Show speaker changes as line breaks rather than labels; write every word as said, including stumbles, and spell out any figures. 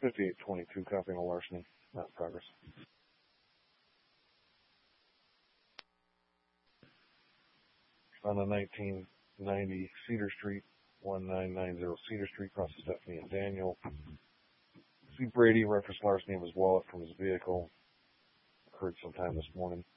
fifty-eight twenty-two, copying a larceny, not in progress. On the nineteen ninety Cedar Street, one nine nine zero Cedar Street, across from Stephanie and Daniel. See Brady referenced larceny of his wallet from his vehicle. Occurred sometime this morning.